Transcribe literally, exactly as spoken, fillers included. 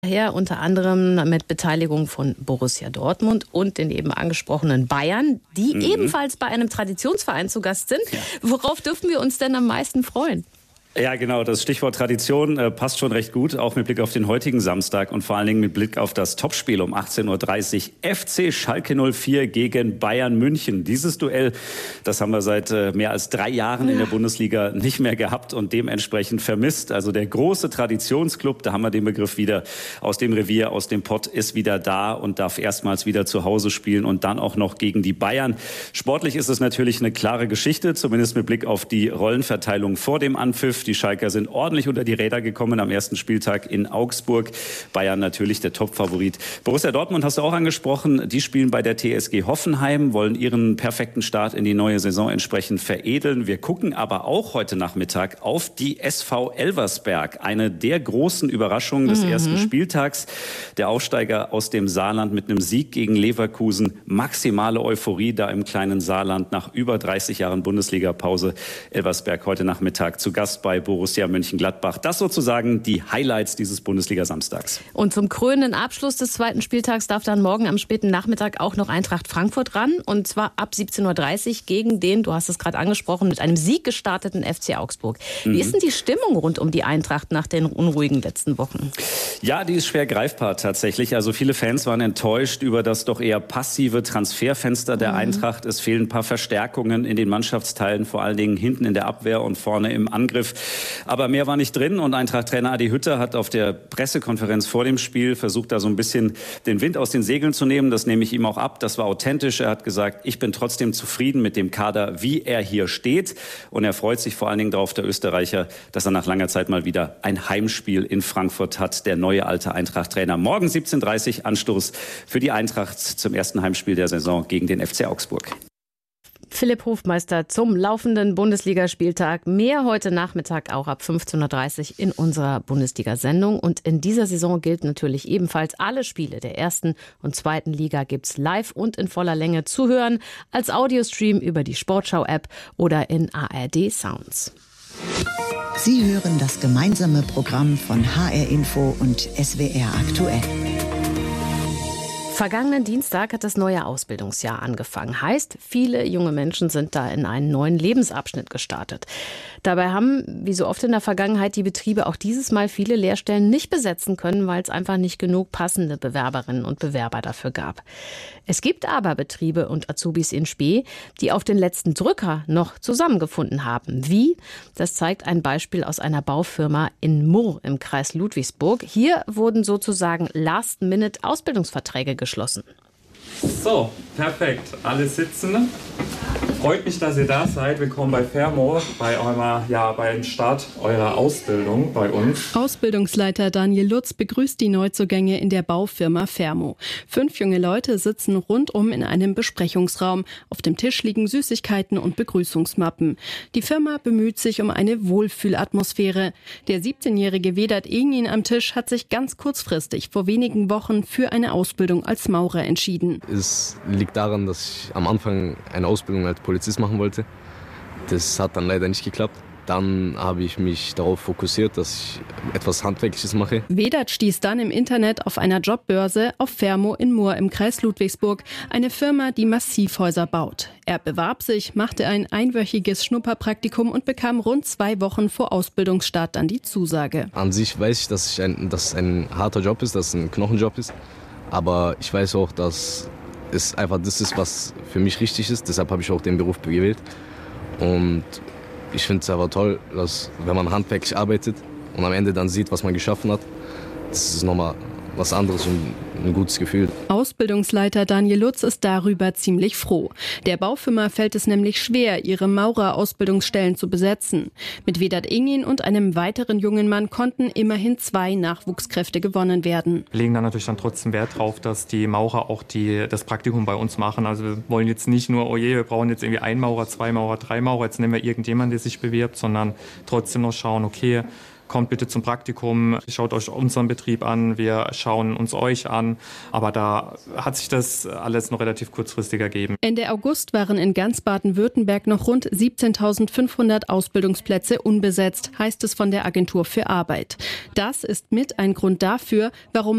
Her unter anderem mit Beteiligung von Borussia Dortmund und den eben angesprochenen Bayern, die mhm. ebenfalls bei einem Traditionsverein zu Gast sind. Ja. Worauf dürfen wir uns denn am meisten freuen? Ja, genau. Das Stichwort Tradition äh, passt schon recht gut, auch mit Blick auf den heutigen Samstag und vor allen Dingen mit Blick auf das Topspiel um achtzehn Uhr dreißig. F C Schalke null vier gegen Bayern München. Dieses Duell, das haben wir seit äh, mehr als drei Jahren in der Bundesliga nicht mehr gehabt und dementsprechend vermisst. Also der große Traditionsclub, da haben wir den Begriff wieder aus dem Revier, aus dem Pott, ist wieder da und darf erstmals wieder zu Hause spielen und dann auch noch gegen die Bayern. Sportlich ist es natürlich eine klare Geschichte, zumindest mit Blick auf die Rollenverteilung vor dem Anpfiff. Die Schalker sind ordentlich unter die Räder gekommen am ersten Spieltag in Augsburg. Bayern natürlich der Topfavorit. Borussia Dortmund hast du auch angesprochen. Die spielen bei der T S G Hoffenheim, wollen ihren perfekten Start in die neue Saison entsprechend veredeln. Wir gucken aber auch heute Nachmittag auf die S V Elversberg. Eine der großen Überraschungen des mhm. ersten Spieltags. Der Aufsteiger aus dem Saarland mit einem Sieg gegen Leverkusen. Maximale Euphorie da im kleinen Saarland nach über dreißig Jahren Bundesliga-Pause. Elversberg heute Nachmittag zu Gast bei bei Borussia Mönchengladbach. Das sozusagen die Highlights dieses Bundesliga-Samstags. Und zum krönenden Abschluss des zweiten Spieltags darf dann morgen am späten Nachmittag auch noch Eintracht Frankfurt ran. Und zwar ab siebzehn Uhr dreißig gegen den, du hast es gerade angesprochen, mit einem Sieg gestarteten F C Augsburg. Mhm. Wie ist denn die Stimmung rund um die Eintracht nach den unruhigen letzten Wochen? Ja, die ist schwer greifbar tatsächlich. Also viele Fans waren enttäuscht über das doch eher passive Transferfenster der mhm. Eintracht. Es fehlen ein paar Verstärkungen in den Mannschaftsteilen, vor allen Dingen hinten in der Abwehr und vorne im Angriff. Aber mehr war nicht drin und Eintracht-Trainer Adi Hütter hat auf der Pressekonferenz vor dem Spiel versucht, da so ein bisschen den Wind aus den Segeln zu nehmen. Das nehme ich ihm auch ab. Das war authentisch. Er hat gesagt, ich bin trotzdem zufrieden mit dem Kader, wie er hier steht. Und er freut sich vor allen Dingen darauf, der Österreicher, dass er nach langer Zeit mal wieder ein Heimspiel in Frankfurt hat. Der neue alte Eintracht-Trainer. Morgen siebzehn Uhr dreißig Anstoß für die Eintracht zum ersten Heimspiel der Saison gegen den F C Augsburg. Philipp Hofmeister zum laufenden Bundesligaspieltag. Mehr heute Nachmittag auch ab fünfzehn Uhr dreißig in unserer Bundesliga-Sendung. Und in dieser Saison gilt natürlich ebenfalls, alle Spiele der ersten und zweiten Liga gibt's live und in voller Länge zu hören, als Audiostream über die Sportschau-App oder in A R D Sounds. Sie hören das gemeinsame Programm von H R Info und S W R aktuell. Vergangenen Dienstag hat das neue Ausbildungsjahr angefangen. Heißt, viele junge Menschen sind da in einen neuen Lebensabschnitt gestartet. Dabei haben, wie so oft in der Vergangenheit, die Betriebe auch dieses Mal viele Lehrstellen nicht besetzen können, weil es einfach nicht genug passende Bewerberinnen und Bewerber dafür gab. Es gibt aber Betriebe und Azubis in Spee, die auf den letzten Drücker noch zusammengefunden haben. Wie? Das zeigt ein Beispiel aus einer Baufirma in Murr im Kreis Ludwigsburg. Hier wurden sozusagen Last-Minute-Ausbildungsverträge geschlossen. So, perfekt. Alle sitzen. Freut mich, dass ihr da seid. Willkommen bei Fermo, bei eurem, ja, beim Start eurer Ausbildung bei uns. Ausbildungsleiter Daniel Lutz begrüßt die Neuzugänge in der Baufirma Fermo. Fünf junge Leute sitzen rundum in einem Besprechungsraum. Auf dem Tisch liegen Süßigkeiten und Begrüßungsmappen. Die Firma bemüht sich um eine Wohlfühlatmosphäre. Der siebzehnjährige Vedat Engin am Tisch hat sich ganz kurzfristig vor wenigen Wochen für eine Ausbildung als Maurer entschieden. Es liegt daran, dass ich am Anfang eine Ausbildung als Polizist machen wollte. Das hat dann leider nicht geklappt. Dann habe ich mich darauf fokussiert, dass ich etwas Handwerkliches mache. Vedat stieß dann im Internet auf einer Jobbörse auf Fermo in Murr im Kreis Ludwigsburg, eine Firma, die Massivhäuser baut. Er bewarb sich, machte ein einwöchiges Schnupperpraktikum und bekam rund zwei Wochen vor Ausbildungsstart dann die Zusage. An sich weiß ich, dass, ich ein, dass es ein harter Job ist, dass es ein Knochenjob ist. Aber ich weiß auch, dass es einfach das ist, was für mich richtig ist. Deshalb habe ich auch den Beruf gewählt. Und ich finde es aber toll, dass wenn man handwerklich arbeitet und am Ende dann sieht, was man geschaffen hat, das ist nochmal was anderes und ein gutes Gefühl. Ausbildungsleiter Daniel Lutz ist darüber ziemlich froh. Der Baufirma fällt es nämlich schwer, ihre Maurer-Ausbildungsstellen zu besetzen. Mit Vedat Engin und einem weiteren jungen Mann konnten immerhin zwei Nachwuchskräfte gewonnen werden. Wir legen da natürlich dann trotzdem Wert drauf, dass die Maurer auch die, das Praktikum bei uns machen. Also wir wollen jetzt nicht nur, oh je, wir brauchen jetzt irgendwie einen Maurer, zwei Maurer, drei Maurer, jetzt nehmen wir irgendjemanden, der sich bewirbt, sondern trotzdem noch schauen, okay, kommt bitte zum Praktikum, schaut euch unseren Betrieb an, wir schauen uns euch an. Aber da hat sich das alles noch relativ kurzfristig ergeben. Ende August waren in ganz Baden-Württemberg noch rund siebzehntausendfünfhundert Ausbildungsplätze unbesetzt, heißt es von der Agentur für Arbeit. Das ist mit ein Grund dafür, warum